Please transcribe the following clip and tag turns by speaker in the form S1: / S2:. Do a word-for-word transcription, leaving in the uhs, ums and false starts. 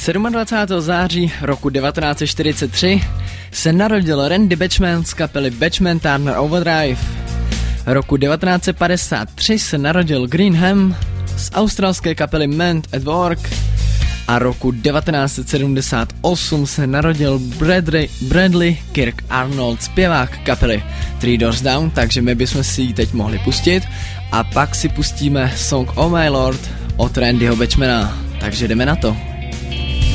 S1: dvacátého sedmého září roku devatenáct set čtyřicet tři se narodil Randy Bachman z kapely Bachman Turner Overdrive. Roku devatenáct set padesát tři se narodil Green Ham z australské kapely Men at Work a roku devatenáct set sedmdesát osm se narodil Bradley, Bradley Kirk Arnold, zpěvák kapely Three Doors Down, takže my bychom si ji teď mohli pustit a pak si pustíme song Oh My Lord od Randyho Bachmana, takže jdeme na to.